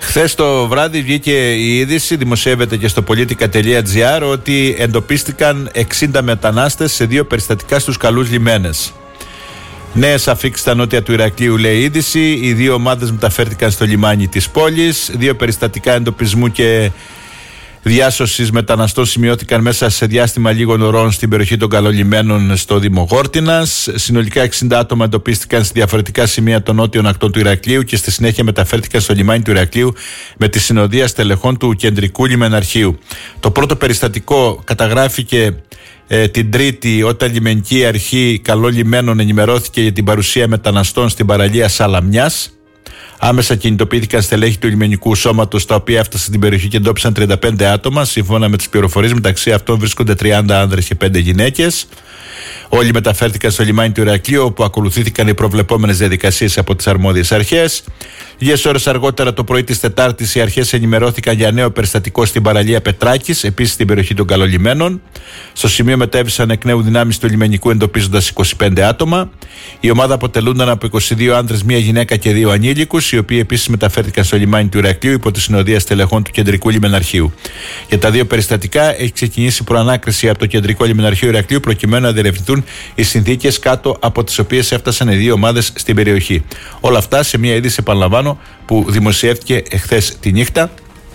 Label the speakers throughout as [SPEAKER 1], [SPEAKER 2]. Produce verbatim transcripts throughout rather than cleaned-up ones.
[SPEAKER 1] Χθες το βράδυ βγήκε η είδηση, δημοσιεύεται και στο politica τελεία gr, ότι εντοπίστηκαν εξήντα μετανάστες σε δύο περιστατικά στους Καλούς Λιμένες. Νέες αφίξεις στα νότια του Ηρακλείου, λέει η είδηση. Οι δύο ομάδες μεταφέρθηκαν στο λιμάνι της πόλης. Δύο περιστατικά εντοπισμού και διάσωσης μεταναστών σημειώθηκαν μέσα σε διάστημα λίγων ωρών στην περιοχή των Καλολιμένων στο Δήμο Γόρτινας. Συνολικά εξήντα άτομα εντοπίστηκαν σε διαφορετικά σημεία των νότιων ακτών του Ηρακλείου και στη συνέχεια μεταφέρθηκαν στο λιμάνι του Ηρακλείου με τη συνοδεία στελεχών του Κεντρικού Λιμεναρχείου. Το πρώτο περιστατικό καταγράφηκε ε, την Τρίτη, όταν η Λιμενική Αρχή Καλών Λιμένων ενημερώθηκε για την παρουσία μεταναστών στην παραλία Σαλαμιάς. Άμεσα κινητοποιήθηκαν στελέχη του λιμενικού σώματος, τα οποία έφτασαν στην περιοχή και εντόπισαν τριάντα πέντε άτομα. Σύμφωνα με τις πληροφορίες, μεταξύ αυτών βρίσκονται τριάντα άνδρες και πέντε γυναίκες. Όλοι μεταφέρθηκαν στο λιμάνι του Ηρακλείου, όπου ακολουθήθηκαν οι προβλεπόμενες διαδικασίες από τις αρμόδιες αρχές. Λίγες ώρες αργότερα, το πρωί της Τετάρτης, οι αρχές ενημερώθηκαν για νέο περιστατικό στην παραλία Πετράκης, επίσης στην περιοχή των Καλολιμένων. Στο σημείο μετέβησαν εκ νέου δυνάμεις του λιμενικού, εντοπίζοντας είκοσι πέντε άτομα. Η ομάδα αποτελούνταν από είκοσι δύο άνδρες, μία γυναίκα και δύο ανήλικους, οι οποίοι επίσης μεταφέρθηκαν στο λιμάνι του Ηρακλείου υπό τη συνοδεία στελεχών του Κεντρικού Λιμεναρχείου. Για τα δύο περιστατικά έχει ξεκινήσει προανάκριση από το Κεντρικό Λιμεναρχείο Ηρακλείου, προκειμένου να διερευνηθούν οι συνθήκες κάτω από τις οποίες έφτασαν οι δύο ομάδες στην περιοχή. Όλα αυτά σε μια είδηση, επαναλαμβάνω, που δημοσιεύτηκε εχθές τη νύχτα.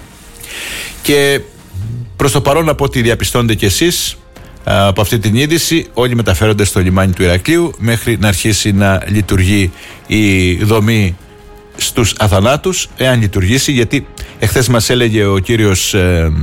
[SPEAKER 1] Και προς το παρόν, από ό,τι διαπιστώνετε κι εσείς από αυτή την είδηση, όλοι μεταφέρονται στο λιμάνι του Ηρακλείου μέχρι να αρχίσει να λειτουργεί η δομή στους αθανάτους, εάν λειτουργήσει, γιατί εχθές μας έλεγε ο κύριος ε,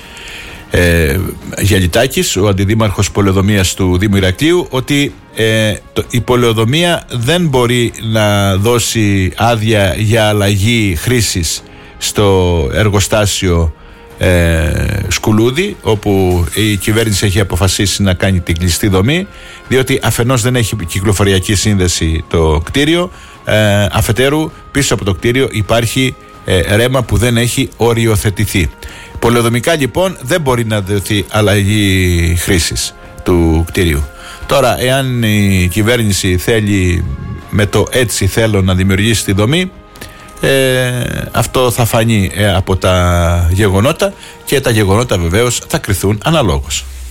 [SPEAKER 1] ε, Γιαλιτάκης, ο αντιδήμαρχος πολεοδομίας του Δήμου Ηρακλείου, ότι ε, το, η πολεοδομία δεν μπορεί να δώσει άδεια για αλλαγή χρήσης στο εργοστάσιο Ε, Σκουλούδη, όπου η κυβέρνηση έχει αποφασίσει να κάνει την κλειστή δομή, διότι αφενός δεν έχει κυκλοφοριακή σύνδεση το κτίριο, ε, αφετέρου πίσω από το κτίριο υπάρχει ε, ρέμα που δεν έχει οριοθετηθεί. Πολεοδομικά λοιπόν δεν μπορεί να δοθεί αλλαγή χρήσης του κτίριου. Τώρα, εάν η κυβέρνηση θέλει με το έτσι θέλω να δημιουργήσει τη δομή, Ε, αυτό θα φανεί ε, από τα γεγονότα, και τα γεγονότα βεβαίως θα κριθούν αναλόγως.